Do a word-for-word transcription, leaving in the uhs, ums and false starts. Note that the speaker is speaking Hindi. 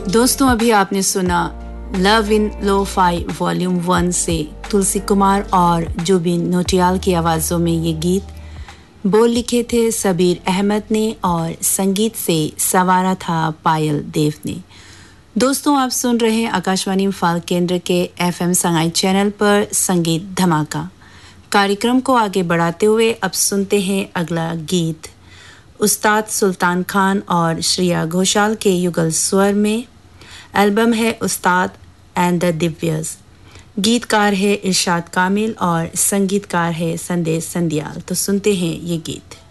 दोस्तों अभी आपने सुना love in lo-fi volume one से तुलसी कुमार और जुबिन नौटियाल की आवाज़ों में ये गीत। बोल लिखे थे सबीर अहमद ने और संगीत से सवारा था पायल देव ने। दोस्तों आप सुन रहे हैं आकाशवाणी इम्फाल केंद्र के एफएम संगाई चैनल पर संगीत धमाका। कार्यक्रम को आगे बढ़ाते हुए अब सुनते हैं अगला गीत। उस्ताद सुल्तान खान और श्रेया घोषाल के युगल स्वर में। एल्बम है उस्ताद एंड द दिव्यस। गीतकार है इरशाद कामिल और संगीतकार है संदेश संध्याल। तो सुनते हैं ये गीत।